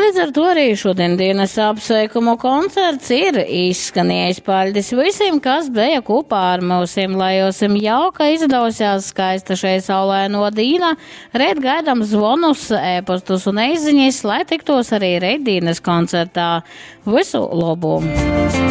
līdz ar to arī šodien dienas apsveikumu koncerts ir izskanējis. Paļdis visiem, kas bija kopā ar mūsim, lai josim jauka izdausies skaista šai saulēno dīna. Reit gaidām zvonus, ēpostus un eiziņas, lai tiktos arī reit dīnas koncertā. Visu labu!